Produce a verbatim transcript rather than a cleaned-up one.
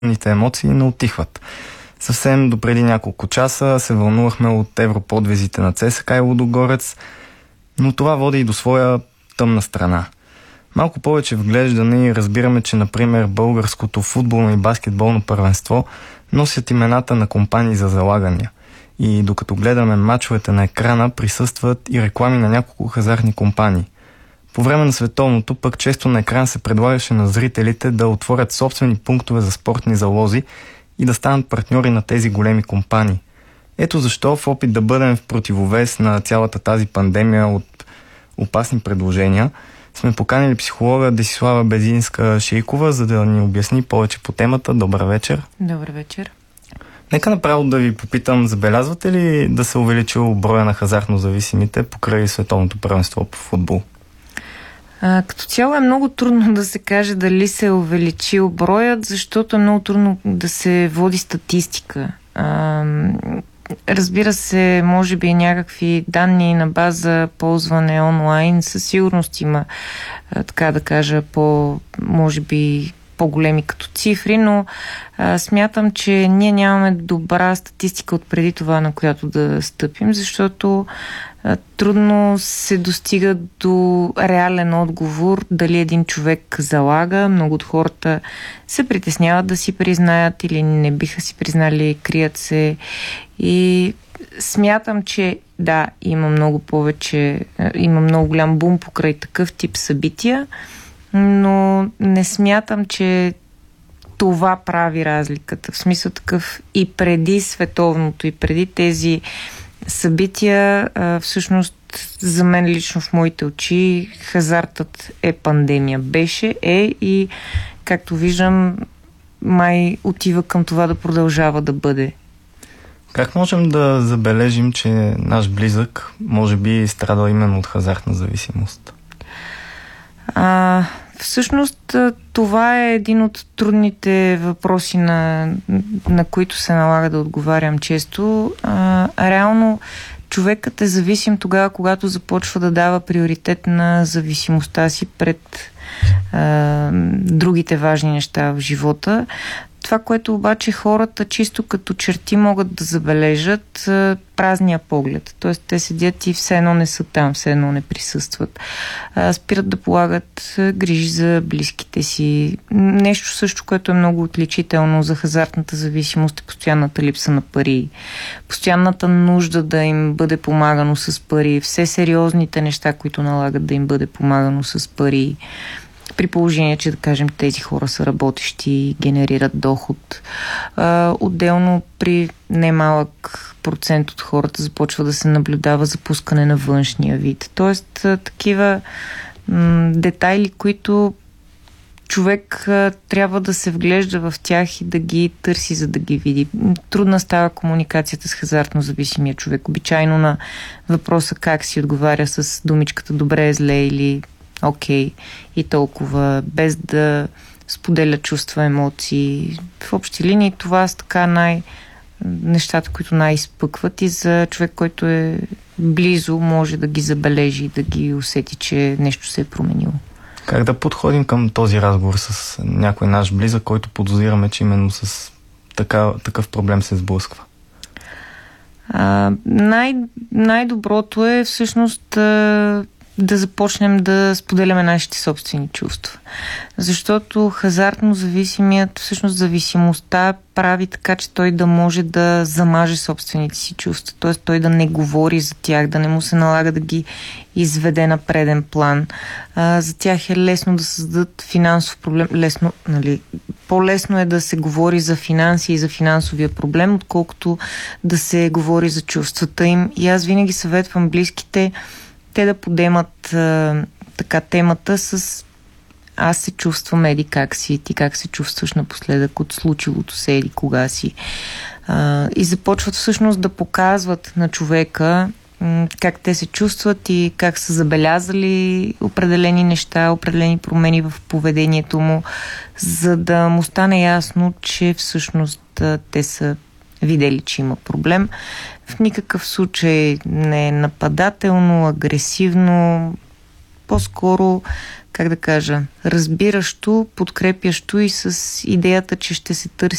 Ните емоции не утихват. Съвсем допреди няколко часа се вълнувахме от европодвизите на ЦСКА и Лудогорец, но това води и до своя тъмна страна. Малко повече вглеждане и разбираме, че, например, българското футболно и баскетболно първенство носят имената на компании за залагания. И докато гледаме мачовете на екрана, присъстват и реклами на няколко хазартни компании. По време на световното пък често на екран се предлагаше на зрителите да отворят собствени пунктове за спортни залози и да станат партньори на тези големи компании. Ето защо в опит да бъдем в противовес на цялата тази пандемия от опасни предложения, сме поканили психолога Десислава Безинска-Шейкова, за да ни обясни повече по темата. Добър вечер. Добър вечер. Нека направо да ви попитам, забелязвате ли да се увеличил броя на хазартно зависимите покрай световното първенство по футбол? А, като цяло е много трудно да се каже дали се е увеличил броят, защото е много трудно да се води статистика. А, разбира се, може би някакви данни на база ползване онлайн, със сигурност има, а, така да кажа, по, може би по-големи като цифри, но а, смятам, че ние нямаме добра статистика от преди това, на която да стъпим, защото а, трудно се достига до реален отговор дали един човек залага. Много от хората се притесняват да си признаят или не биха си признали, крият се. И смятам, че да, има много повече, има много голям бум покрай такъв тип събития, но не смятам, че това прави разликата. В смисъл такъв и преди световното, и преди тези събития, всъщност за мен лично в моите очи хазартът е пандемия. Беше, е и както виждам, май отива към това да продължава да бъде. Как можем да забележим, че наш близък може би страдал именно от хазартна зависимост? А, всъщност това е един от трудните въпроси, на, на които се налага да отговарям често. А, реално човекът е зависим тогава, когато започва да дава приоритет на зависимостта си пред а, другите важни неща в живота. Това, което обаче хората чисто като черти могат да забележат, празния поглед. Тоест те седят и все едно не са там, все едно не присъстват. Спират да полагат грижи за близките си. Нещо също, което е много отличително за хазартната зависимост, е постоянната липса на пари. Постоянната нужда да им бъде помагано с пари. Все сериозните неща, които налагат да им бъде помагано с пари. При положение, че да кажем тези хора са работещи и генерират доход. А, отделно при немалък процент от хората започва да се наблюдава запускане на външния вид. Тоест а, такива м- детайли, които човек а, трябва да се вглежда в тях и да ги търси, за да ги види. Трудна става комуникацията с хазартно зависимия човек. Обичайно на въпроса как си отговаря с думичката добре, зле или окей okay, и толкова, без да споделя чувства, емоции. В общи линии това са така най- нещата, които най-изпъкват и за човек, който е близо, може да ги забележи и да ги усети, че нещо се е променило. Как да подходим към този разговор с някой наш близък, който подозираме, че именно с така, такъв проблем се сблъсква? А, най- най-доброто е всъщност а, да започнем да споделяме нашите собствени чувства. Защото хазартно зависимият, всъщност зависимостта прави така, че той да може да замаже собствените си чувства. Т.е. той да не говори за тях, да не му се налага да ги изведе на преден план. А, за тях е лесно да създадат финансов проблем. Лесно, нали, по-лесно е да се говори за финанси и за финансовия проблем, отколкото да се говори за чувствата им. И аз винаги съветвам близките те да подемат а, така темата с аз се чувствам еди как си, ти как се чувстваш напоследък от случилото се еди кога си. А, и започват всъщност да показват на човека м- как те се чувстват и как са забелязали определени неща, определени промени в поведението му, за да му стане ясно, че всъщност а, те са видели, че има проблем. В никакъв случай не е нападателно, агресивно, по-скоро, как да кажа, разбиращо, подкрепящо и с идеята, че ще се търси